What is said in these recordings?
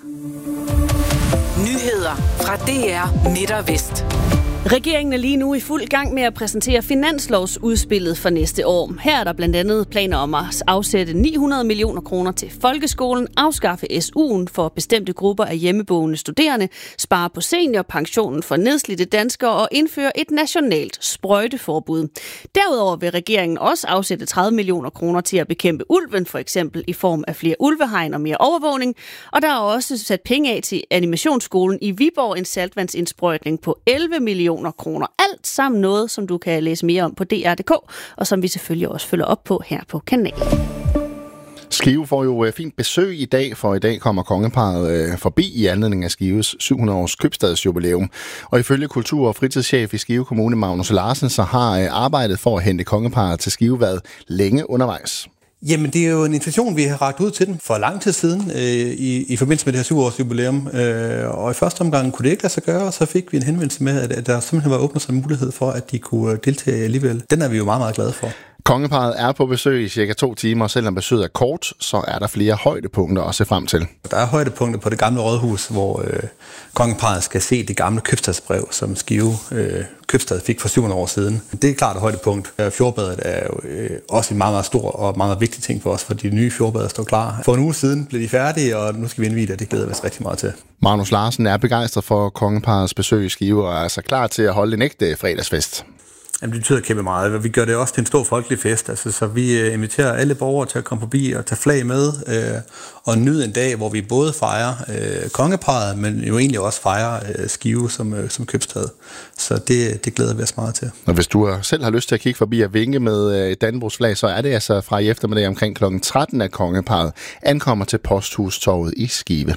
Nyheder fra DR Midt og Vest. Regeringen er lige nu i fuld gang med at præsentere finanslovsudspillet for næste år. Her er der blandt andet planer om at afsætte 900 millioner kroner til folkeskolen, afskaffe SU'en for bestemte grupper af hjemmeboende studerende, spare på seniorpensionen for nedslidte danskere og indføre et nationalt sprøjteforbud. Derudover vil regeringen også afsætte 30 millioner kroner til at bekæmpe ulven, for eksempel i form af flere ulvehegn og mere overvågning. Og der er også sat penge af til animationsskolen i Viborg, en saltvandsindsprøjtning på 11 millioner kroner. Alt sammen noget, som du kan læse mere om på DR.dk, og som vi selvfølgelig også følger op på her på kanalen. Skive får jo fint besøg i dag, for i dag kommer kongeparret forbi i anledning af Skives 700-års købstadsjubilæum. Og ifølge kultur- og fritidschef i Skive Kommune, Magnus Larsen, så har arbejdet for at hente kongeparret til Skive været længe undervejs. Jamen, det er jo en invitation, vi har rakt ud til dem for lang tid siden i forbindelse med det her 7-års jubilæum. Og i første omgang kunne det ikke lade sig gøre, og så fik vi en henvendelse med, at der simpelthen var åbnet sig en mulighed for, at de kunne deltage alligevel. Den er vi jo meget, meget glade for. Kongeparret er på besøg i cirka 2 timer, og selvom besøget er kort, så er der flere højdepunkter at se frem til. Der er højdepunkter på det gamle rådhus, hvor kongeparret skal se det gamle købstadsbrev, som Skive købstad fik for 700 år siden. Det er klart et højdepunkt. Fjordbadet er jo også en meget, meget stor og meget, meget vigtig ting for os, fordi de nye fjordbader står klar. For en uge siden blev de færdige, og nu skal vi indvie det. Det glæder vi os rigtig meget til. Magnus Larsen er begejstret for kongeparrets besøg i Skive og er altså klar til at holde en ægte fredagsfest. Jamen, det betyder kæmpe meget. Vi gør det også til en stor folkelig fest, så vi inviterer alle borgere til at komme forbi og tage flag med og nyde en dag, hvor vi både fejrer kongeparret, men jo egentlig også fejrer Skive som købstad. Så det glæder vi os meget til. Og hvis du selv har lyst til at kigge forbi og vinke med et dannebrogsflag, så er det altså fra i eftermiddag omkring kl. 13, at kongeparret ankommer til Posthustorvet i Skive.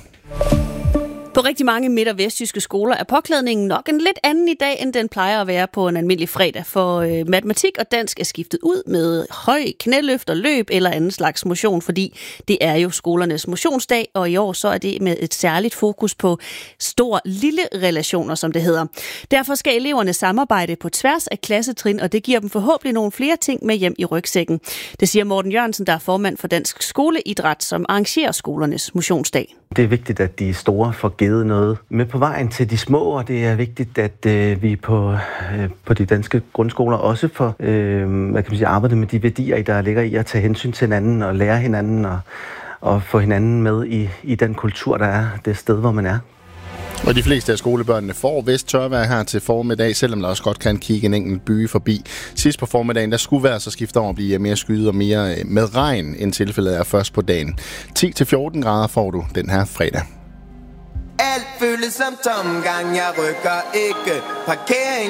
På rigtig mange midt- og vestjyske skoler er påklædningen nok en lidt anden i dag, end den plejer at være på en almindelig fredag. For matematik og dansk er skiftet ud med høj knæløft og løb eller anden slags motion, fordi det er jo skolernes motionsdag, og i år så er det med et særligt fokus på stor-lille relationer, som det hedder. Derfor skal eleverne samarbejde på tværs af klassetrin, og det giver dem forhåbentlig nogle flere ting med hjem i rygsækken. Det siger Morten Jørgensen, der er formand for Dansk Skoleidræt, som arrangerer skolernes motionsdag. Det er vigtigt, at de store får givet noget med på vejen til de små, og det er vigtigt, at vi på de danske grundskoler også får arbejdet med de værdier, der ligger i at tage hensyn til hinanden og lære hinanden og få hinanden med i den kultur, der er det sted, hvor man er. Og de fleste af skolebørnene får vist tørvejr her til formiddag, selvom der også godt kan kigge en enkelt byge forbi. Sidst på formiddagen, der skulle vejret så skifte over at blive mere skyet og mere med regn, end tilfældet er først på dagen. 10-14 grader får du den her fredag. Alt føles som tomgang, jeg rykker ikke. Parkering